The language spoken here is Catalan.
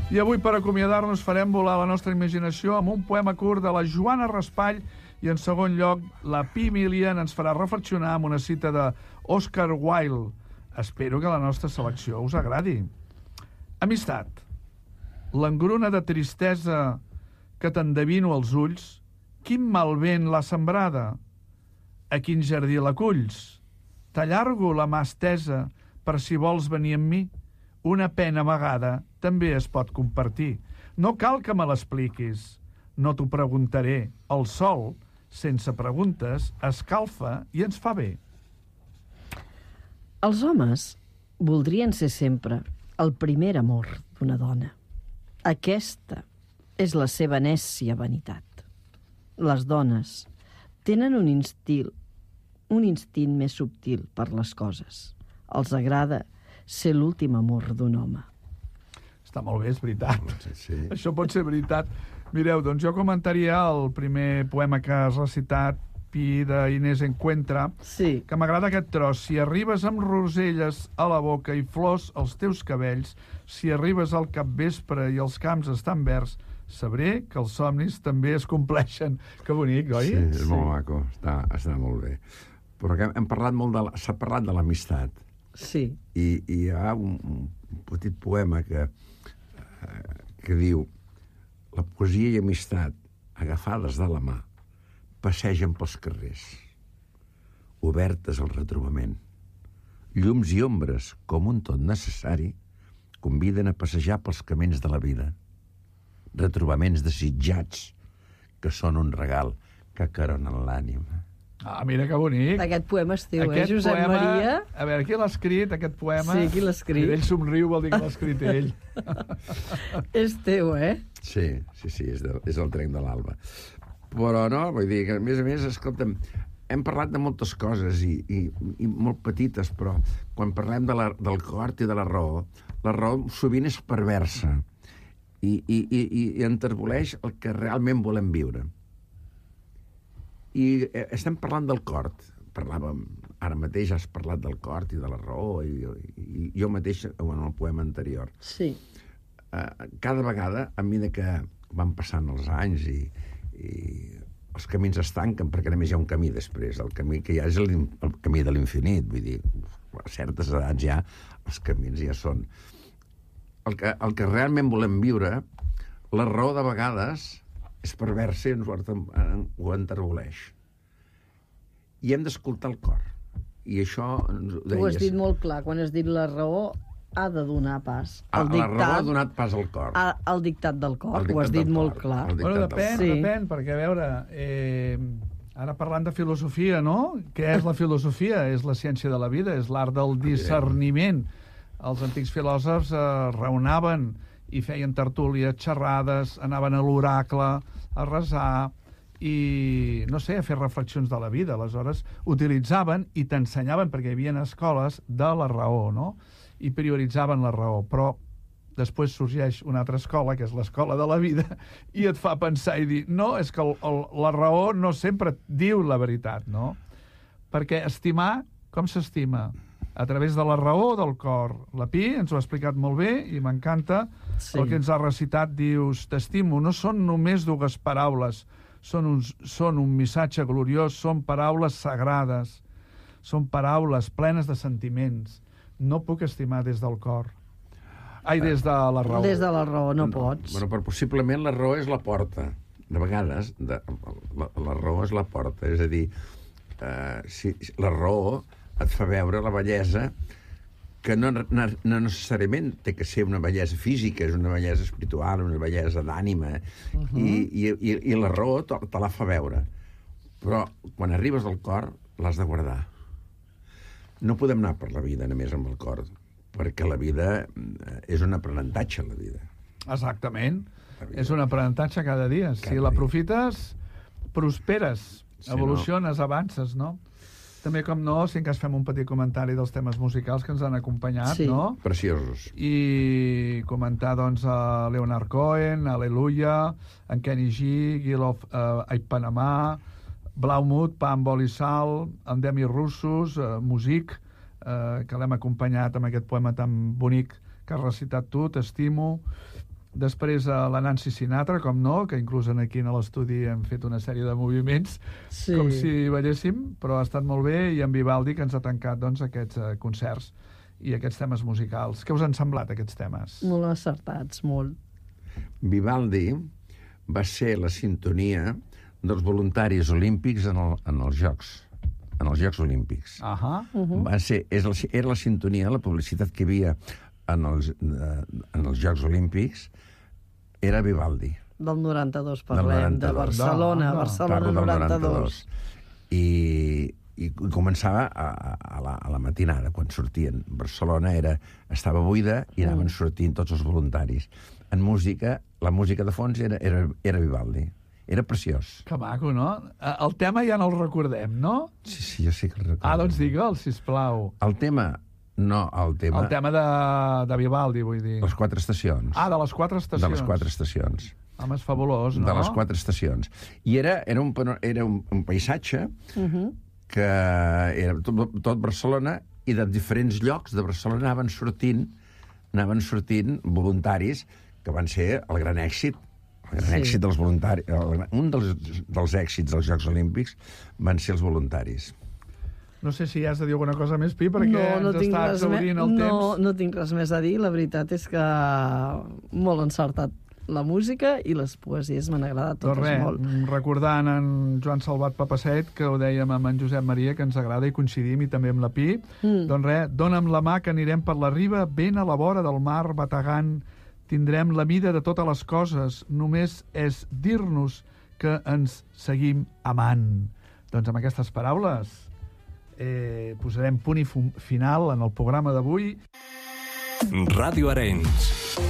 I avui, per acomiadar-nos, farem volar la nostra imaginació amb un poema curt de la Joana Raspall i, en segon lloc, la Pi Milian ens farà reflexionar amb una cita d'Oscar Wilde. Espero que la nostra selecció us agradi. Amistat, l'engruna de tristesa que t'endevino als ulls, quin mal vent l'ha sembrada? A quin jardí l'aculls? T'allargo la mà estesa per si vols venir amb mi. Una pena amagada també es pot compartir. No cal que me l'expliquis. No t'ho preguntaré. El sol, sense preguntes, escalfa i ens fa bé. Els homes voldrien ser sempre el primer amor d'una dona. Aquesta és la seva nècia vanitat. Les dones tenen un instint més subtil per les coses. Els agrada ser l'últim amor d'un home. Està molt bé, és veritat. Sí. Això pot ser veritat. Mireu, doncs jo comentaria el primer poema que has recitat, Pi, d'Inés Encuentra, Sí. que m'agrada aquest tros. Si arribes amb roselles a la boca i flors als teus cabells, si arribes al capvespre i els camps estan verds, sabré que els somnis també es compleixen. Que bonic, oi? Sí, és molt maco, està molt bé. Però que hem parlat molt s'ha parlat de l'amistat. Sí. I hi ha un petit poema que diu: la poesia i amistat, agafades de la mà, passegen pels carrers, obertes al retrobament. Llums i ombres, com un tot necessari, conviden a passejar pels camins de la vida. Retrobaments desitjats, que són un regal que acaronen l'ànima. Ah, mira que bonic. Aquest poema és teu, Josep Maria? A veure, qui l'ha escrit, aquest poema? Sí, qui l'ha escrit? I ell somriu, vol dir que l'ha escrit ell. És teu, Sí, és el tren de l'alba. Però no, vull dir que, a més, escolta'm, hem parlat de moltes coses i molt petites, però quan parlem del cor i de la raó sovint és perversa i enterboleix el que realment volem viure. I estem parlant del cor. Parlàvem, ara mateix has parlat del cor i de la raó, i jo mateix en el poema anterior. Sí. Cada vegada, a mesura que van passant els anys i els camins es tanquen, perquè només hi ha un camí després. El camí que hi ha és el camí de l'infinit. Vull dir, a certes edats ja els camins ja són. El que realment volem viure, la raó de vegades és perversa i ens ho enterboleix. I hem d'escoltar el cor. I això... Tu ho has dit molt clar. Quan has dit la raó, ha de donar pas. La raó ha donat pas al cor. Al dictat del cor. Ho has dit molt clar. Bueno, depèn, perquè a veure... Ara parlant de filosofia, no? Què és la filosofia? És la ciència de la vida, és l'art del discerniment. Els antics filòsofs raonaven i feien tertúlies, xerrades, anaven a l'oracle, a resar i, no sé, a fer reflexions de la vida. Aleshores, utilitzaven i t'ensenyaven, perquè hi havia escoles de la raó, no? I prioritzaven la raó. Però després sorgeix una altra escola, que és l'escola de la vida, i et fa pensar i dir, no, és que la raó no sempre diu la veritat, no? Perquè estimar, com s'estima? A través de la raó del cor. La Pi ens ho ha explicat molt bé i m'encanta el que ens ha recitat. Dius, t'estimo, no són només dues paraules, són un missatge gloriós, són paraules sagrades, són paraules plenes de sentiments. No puc estimar des del cor. Ai, des de la raó. Des de la raó no pots. Bueno, però possiblement la raó és la porta. De vegades, la raó és la porta. És a dir, si la raó et fa veure la bellesa que no necessàriament té que ser una bellesa física, és una bellesa espiritual, una bellesa d'ànima, i la raó te la fa veure. Però quan arribes al cor l'has de guardar. No podem anar per la vida només amb el cor, perquè la vida és un aprenentatge, la vida. Exactament. És un aprenentatge cada dia. Si l'aprofites, prosperes, evoluciones, avances, no? També, com no, sí que fem un petit comentari dels temes musicals que ens han acompanyat, no? Preciosos. I comentar, doncs, a Leonard Cohen, Aleluia, en Kenny G, Guild of Panamà, Blaumut, Pa amb oli i sal, en Demi Russos, Music, que l'hem acompanyat amb aquest poema tan bonic que has recitat tu, T'estimo, Després la Nancy Sinatra, com no, que inclús aquí a l'estudi hem fet una sèrie de moviments, com si balléssim, però ha estat molt bé, i en Vivaldi, que ens ha tancat doncs, aquests concerts i aquests temes musicals. Què us han semblat, aquests temes? Molt acertats, molt. Vivaldi va ser la sintonia dels voluntaris olímpics en els Jocs Olímpics. Era la sintonia, la publicitat que hi havia en els Jocs Olímpics, era Vivaldi. Del 92 parlem, de Barcelona, Barcelona 92. I començava a la matinada, quan sortien. Barcelona estava buida i anaven sortint tots els voluntaris. En música, la música de fons era Vivaldi. Era preciós. Que maco, no? El tema ja no el recordem, no? Sí, jo sí que el recordo. Doncs digue'l, sisplau. El tema... No, el tema... El tema de Vivaldi, vull dir. Les 4 estacions. De les 4 estacions. De les 4 estacions. Home, és fabulós, no? De les 4 estacions. I era un paisatge que era tot Barcelona, i de diferents llocs de Barcelona anaven sortint voluntaris, que van ser el gran èxit. El gran èxit dels voluntaris. Un dels èxits dels Jocs Olímpics van ser els voluntaris. No sé si has de dir alguna cosa més, Pi, perquè ens està exhaurint el temps. No tinc res més a dir. La veritat és que molt encertat la música i les poesies m'han agradat totes molt. Recordant en Joan Salvat Papasset, que ho dèiem amb en Josep Maria, que ens agrada i coincidim, i també amb la Pi, doncs dona'm la mà que anirem per la riba, ben a la vora del mar bategant, tindrem la mida de totes les coses, només és dir-nos que ens seguim amant. Doncs amb aquestes paraules posarem punt i final en el programa d'avui. Ràdio Arenys.